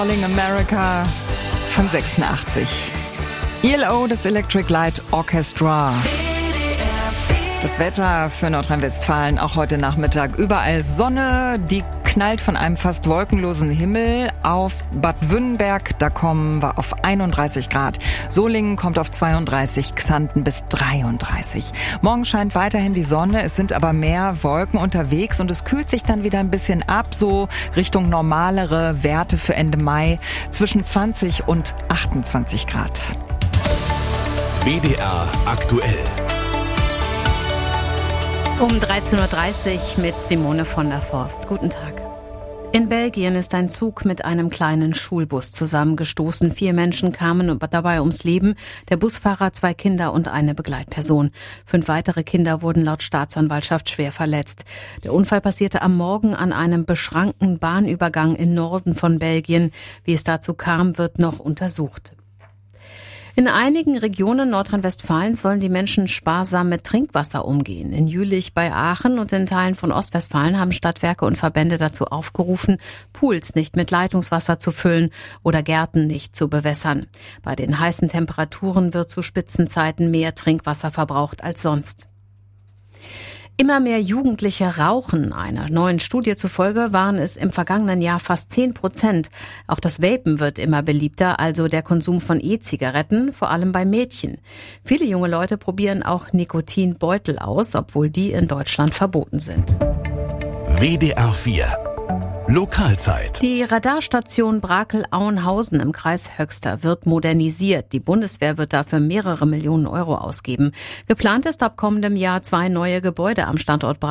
Calling America von 86. ELO, das Electric Light Orchestra. Das Wetter für Nordrhein-Westfalen auch heute Nachmittag. Überall Sonne, die knallt von einem fast wolkenlosen Himmel auf Bad Wünnenberg. Da kommen wir auf 31 Grad. Solingen kommt auf 32, Xanten bis 33. Morgen scheint weiterhin die Sonne, es sind aber mehr Wolken unterwegs und es kühlt sich dann wieder ein bisschen ab, so Richtung normalere Werte für Ende Mai zwischen 20 und 28 Grad. WDR aktuell. Um 13.30 Uhr mit Simone von der Forst. Guten Tag. In Belgien ist ein Zug mit einem kleinen Schulbus zusammengestoßen. 4 Menschen kamen dabei ums Leben. Der Busfahrer, 2 Kinder und eine Begleitperson. 5 weitere Kinder wurden laut Staatsanwaltschaft schwer verletzt. Der Unfall passierte am Morgen an einem beschrankten Bahnübergang im Norden von Belgien. Wie es dazu kam, wird noch untersucht. In einigen Regionen Nordrhein-Westfalens sollen die Menschen sparsam mit Trinkwasser umgehen. In Jülich bei Aachen und in Teilen von Ostwestfalen haben Stadtwerke und Verbände dazu aufgerufen, Pools nicht mit Leitungswasser zu füllen oder Gärten nicht zu bewässern. Bei den heißen Temperaturen wird zu Spitzenzeiten mehr Trinkwasser verbraucht als sonst. Immer mehr Jugendliche rauchen. Einer neuen Studie zufolge waren es im vergangenen Jahr fast 10%. Auch das Vapen wird immer beliebter, also der Konsum von E-Zigaretten, vor allem bei Mädchen. Viele junge Leute probieren auch Nikotinbeutel aus, obwohl die in Deutschland verboten sind. WDR 4 Lokalzeit. Die Radarstation Brakel-Auenhausen im Kreis Höxter wird modernisiert. Die Bundeswehr wird dafür mehrere Millionen Euro ausgeben. Geplant ist ab kommendem Jahr 2 neue Gebäude am Standort Brakel.